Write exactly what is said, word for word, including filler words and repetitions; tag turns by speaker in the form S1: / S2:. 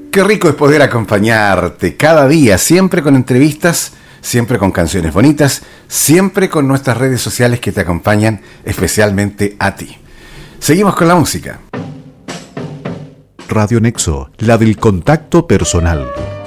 S1: Qué rico es poder acompañarte cada día, siempre con entrevistas, siempre con canciones bonitas, siempre con nuestras redes sociales que te acompañan especialmente a ti. Seguimos con la música.
S2: Radio Nexo, la del contacto personal.